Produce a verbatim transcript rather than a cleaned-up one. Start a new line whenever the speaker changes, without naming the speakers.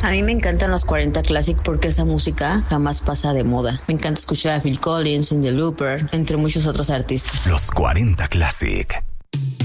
A mí me encantan los cuarenta Classic porque esa música jamás pasa de moda. Me encanta escuchar a Phil Collins, Cyndi Lauper, entre muchos otros artistas.
Los cuarenta Classic.